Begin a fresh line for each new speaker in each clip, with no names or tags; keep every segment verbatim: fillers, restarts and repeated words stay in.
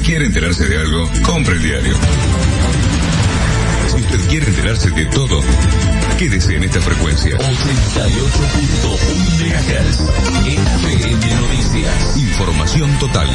quiere enterarse de algo, compre el diario. Si usted quiere enterarse de todo, quédese en esta frecuencia.
ochenta y ocho punto uno megahertz. F M Noticias.
Información total.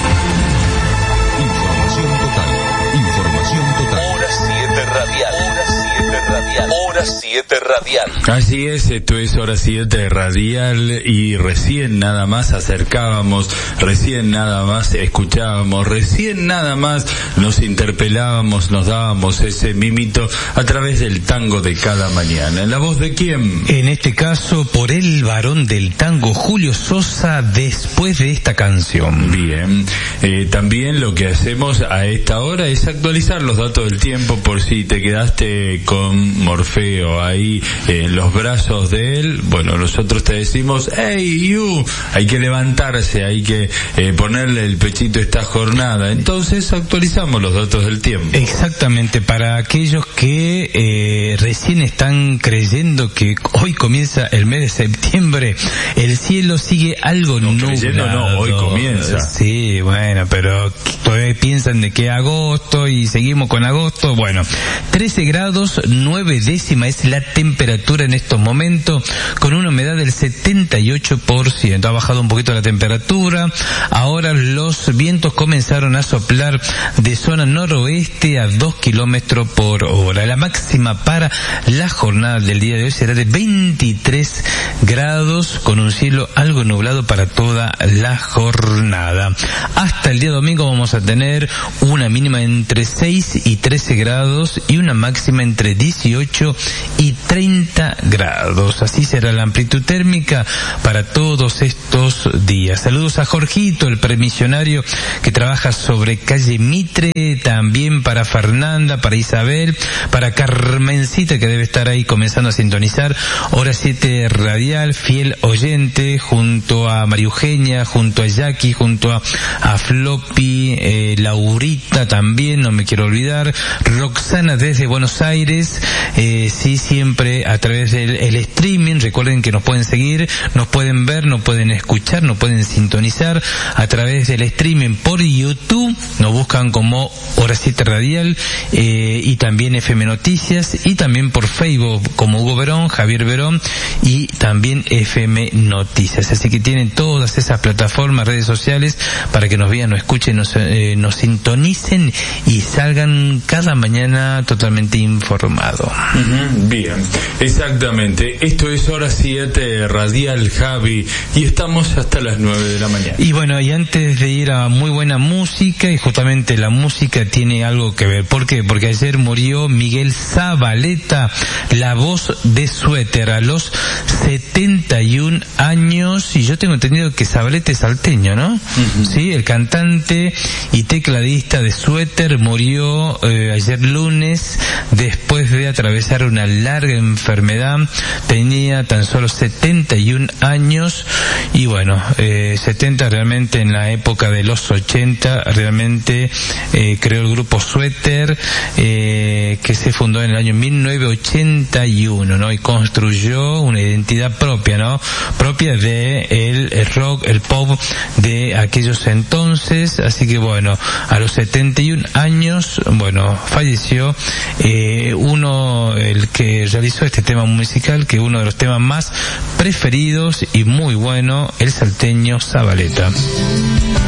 Información total. Información total.
Hora siete radial. Hora siete radial. Hora siete radial.
Así es, esto es Hora siete radial y recién nada más acercábamos, recién nada más escuchábamos, recién nada más nos interpelábamos, nos dábamos ese mimito a través del tango de cada mañana. ¿En la voz de quién?
En este caso, por el varón del tango, Julio Sosa, después de esta canción.
Bien, eh, también lo que hacemos a esta hora es actualizar los datos del tiempo por si te quedaste con Morfeo ahí en los brazos de él. Bueno, nosotros te decimos, hey you, hay que levantarse, hay que eh, ponerle el pechito esta jornada. Entonces actualizamos los datos del tiempo.
Exactamente, para aquellos que eh, recién están creyendo que hoy comienza el mes de septiembre, el cielo sigue algo
no,
nublado.
Creyendo no, hoy comienza.
Sí, bueno, pero todavía piensan de que agosto y seguimos con agosto. Bueno, trece grados, nueve décimas es la temperatura en estos momentos, con una humedad del setenta y ocho por ciento. Ha bajado un poquito la temperatura. Ahora los vientos comenzaron a soplar de zona noroeste a dos kilómetros por hora. La máxima para la jornada del día de hoy será de veintitrés grados, con un cielo algo nublado para toda la jornada. Hasta el día domingo vamos a tener una mínima entre seis y trece grados y una máxima entre dieciocho y treinta grados. Así será la amplitud térmica para todos estos días. Saludos a Jorgito, el premisionario que trabaja sobre calle Mitre, también para Fernanda, para Isabel, para Carmencita, que debe estar ahí comenzando a sintonizar Hora siete radial, fiel oyente, junto a María Eugenia, junto a Jackie, junto a, a Floppy, eh, Laurita también, no me quiero olvidar, Roxana desde Buenos Aires, eh, sí, siempre a través del el streaming. Recuerden que nos pueden seguir, nos pueden ver, nos pueden escuchar, nos pueden sintonizar a través del streaming por YouTube, nos buscan como Hora siete radial, eh, y también F M Noticias, y también por Facebook como Hugo Verón, Javier Verón, y también F M Noticias. Así que tienen todas esas plataformas, redes sociales, para que nos vean, nos escuchen, nos, eh, nos sintonicen y salgan cada mañana totalmente informados.
Uh-huh, bien, exactamente. Esto es Hora siete radial, Javi, y estamos hasta las nueve de la mañana.
Y bueno, y antes de ir a muy buena música, y justamente la música tiene algo que ver. ¿Por qué? Porque ayer murió Miguel Zabaleta, la voz de Suéter, a los setenta y un años, y yo tengo entendido que Zabaleta es salteño, ¿no? Uh-huh. Sí, el cantante y tecladista de Suéter murió eh, ayer lunes después de atravesar una larga enfermedad. Tenía tan solo setenta y un años, y bueno, eh, setenta realmente en la época de los ochenta, realmente eh, creó el grupo Suéter, eh, que se fundó en el año mil novecientos ochenta y uno, ¿no? Y construyó una identidad propia, ¿no? Propia de el, el rock, el pop de aquellos entonces. Así que bueno, a los setenta y un años, bueno, falleció eh, uno, el que realizó este tema musical, que es uno de los temas más preferidos y muy bueno, el salteño Zabaleta.